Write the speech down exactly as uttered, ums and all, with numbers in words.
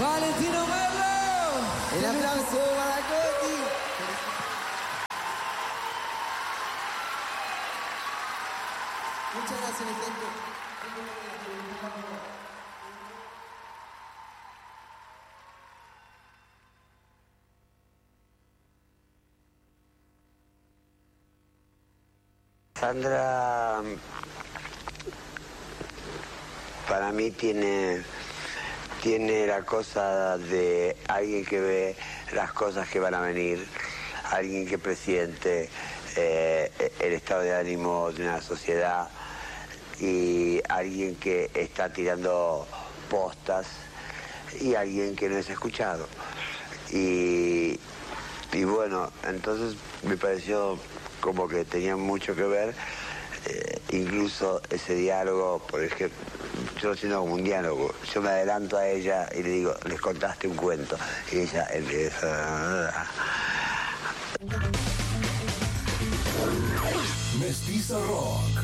Valentino Merlo. El aplauso para Coti. Muchas gracias, mi gente. Sandra, para mí tiene, tiene la cosa de alguien que ve las cosas que van a venir, alguien que presiente eh, el estado de ánimo de una sociedad y alguien que está tirando postas y alguien que no es escuchado. Y, y bueno, entonces me pareció como que tenía mucho que ver, eh, incluso ese diálogo, por ejemplo, yo lo siento como un diálogo, yo me adelanto a ella y le digo, les contaste un cuento, y ella empieza... Mestiza Rock.